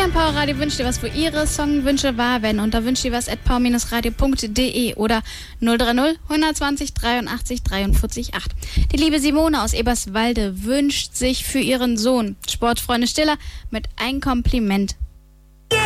und Power Radio wünscht dir was, wo ihre Songwünsche wahr werden. Unter wünscht-dir-was@power-radio.de oder 030 120 83 43 8. Die liebe Simone aus Eberswalde wünscht sich für ihren Sohn, Sportfreunde Stiller, mit ein Kompliment